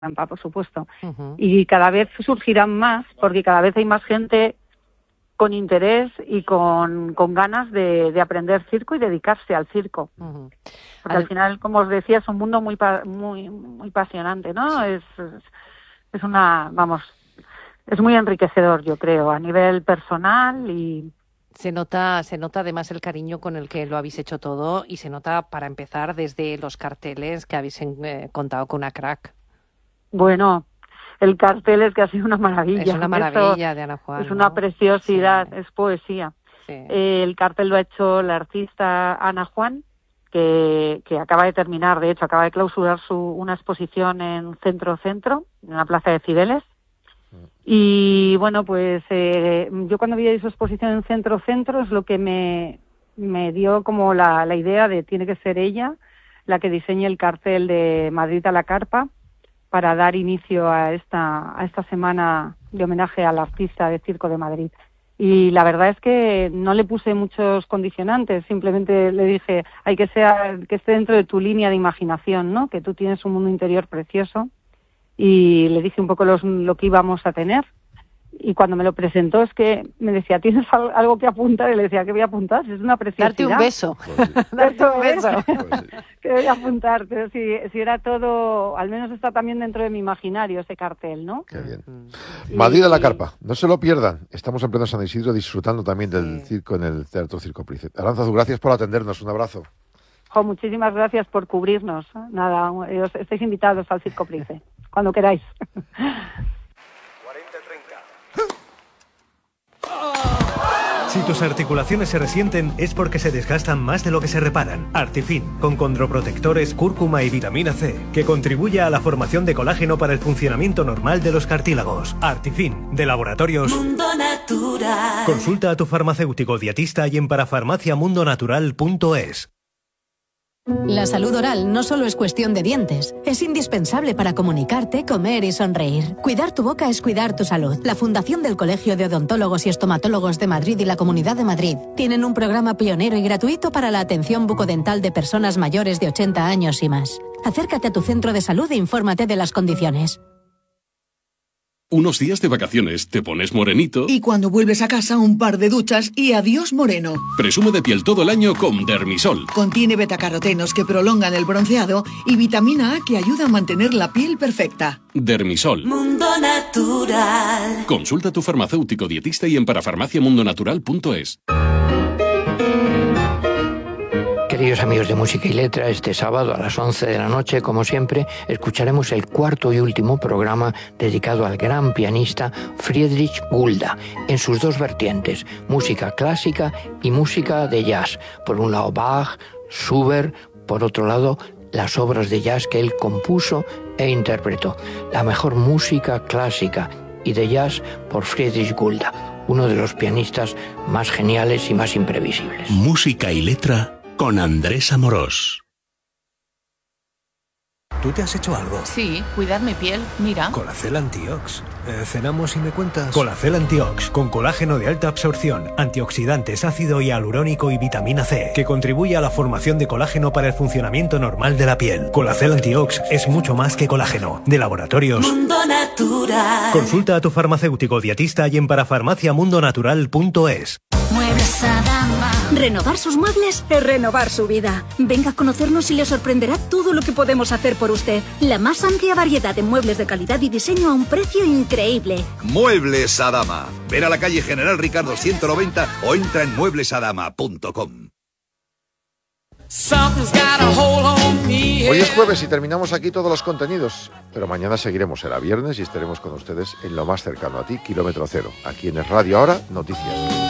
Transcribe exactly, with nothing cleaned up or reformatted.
trampa, por supuesto. Uh-huh. Y cada vez surgirán más, porque cada vez hay más gente con interés y con, con ganas de, de aprender circo y dedicarse al circo. Uh-huh. Porque al... al final, como os decía, es un mundo muy muy muy apasionante, ¿no? Sí. Es, es una, vamos, es muy enriquecedor, yo creo, a nivel personal y... Se nota, se nota además el cariño con el que lo habéis hecho todo y se nota, para empezar, desde los carteles que habéis eh, contado con una crack. Bueno, el cartel es que ha sido una maravilla. Es una maravilla. Esto de Ana Juan. Es ¿no? una preciosidad, sí. Es poesía. Sí. Eh, el cartel lo ha hecho la artista Ana Juan, que, que acaba de terminar, de hecho, acaba de clausurar su, una exposición en Centro Centro, en la Plaza de Cibeles. Y bueno, pues eh, yo cuando vi su exposición en Centro Centro es lo que me, me dio como la, la idea de tiene que ser ella la que diseñe el cartel de Madrid a la Carpa para dar inicio a esta, a esta semana de homenaje al artista de Circo de Madrid. Y la verdad es que no le puse muchos condicionantes, simplemente le dije, hay que sea, que esté dentro de tu línea de imaginación, ¿no? Que tú tienes un mundo interior precioso. Y le dije un poco los, lo que íbamos a tener. Y cuando me lo presentó es que me decía, ¿tienes algo que apuntar? Y le decía, ¿qué voy a apuntar? Es una preciosidad. Darte un beso. Pues sí. Darte un beso. Pues sí. ¿Qué voy a apuntar? Pero si, si era todo, al menos está también dentro de mi imaginario ese cartel, ¿no? Qué bien. Y, Madrid a la Carpa, no se lo pierdan. Estamos en pleno San Isidro disfrutando también del sí. circo en el Teatro Circo Price. Aránzazu, gracias por atendernos. Un abrazo. Jo, muchísimas gracias por cubrirnos. Nada, os, estáis invitados al Circo Price, cuando queráis. cuarenta treinta. Si tus articulaciones se resienten es porque se desgastan más de lo que se reparan. Artifin, con condroprotectores, cúrcuma y vitamina C, que contribuye a la formación de colágeno para el funcionamiento normal de los cartílagos. Artifin, de Laboratorios Mundo Natural. Consulta a tu farmacéutico dietista y en parafarmacia mundo natural punto es. La salud oral no solo es cuestión de dientes, es indispensable para comunicarte, comer y sonreír. Cuidar tu boca es cuidar tu salud. La Fundación del Colegio de Odontólogos y Estomatólogos de Madrid y la Comunidad de Madrid tienen un programa pionero y gratuito para la atención bucodental de personas mayores de ochenta años y más. Acércate a tu centro de salud e infórmate de las condiciones. Unos días de vacaciones, te pones morenito. Y cuando vuelves a casa, un par de duchas y adiós moreno. Presume de piel todo el año con Dermisol. Contiene betacarotenos que prolongan el bronceado y vitamina A que ayuda a mantener la piel perfecta. Dermisol. Mundo Natural. Consulta a tu farmacéutico dietista y en parafarmacia mundo natural punto es. Queridos amigos de Música y Letra, este sábado a las once de la noche, como siempre, escucharemos el cuarto y último programa dedicado al gran pianista Friedrich Gulda, en sus dos vertientes, música clásica y música de jazz. Por un lado Bach, Schubert, por otro lado las obras de jazz que él compuso e interpretó. La mejor música clásica y de jazz por Friedrich Gulda, uno de los pianistas más geniales y más imprevisibles. Música y Letra con Andrés Amorós. ¿Tú te has hecho algo? Sí, cuidar mi piel, mira. Colacel Antiox. Eh, ¿Cenamos y me cuentas? Colacel Antiox, con colágeno de alta absorción, antioxidantes, ácido hialurónico y vitamina C, que contribuye a la formación de colágeno para el funcionamiento normal de la piel. Colacel Antiox es mucho más que colágeno. De Laboratorios Mundo Natural. Consulta a tu farmacéutico dietista y en parafarmacia mundo natural punto es. Muebles Adama. Renovar sus muebles es renovar su vida. Venga a conocernos y le sorprenderá todo lo que podemos hacer por usted. La más amplia variedad de muebles de calidad y diseño a un precio increíble. Muebles Adama. Ven a la calle General Ricardo ciento noventa o entra en muebles adama punto com. Hoy es jueves y terminamos aquí todos los contenidos, pero mañana seguiremos, será viernes y estaremos con ustedes en lo más cercano a ti, Kilómetro Cero, aquí en Es Radio Ahora, Noticias.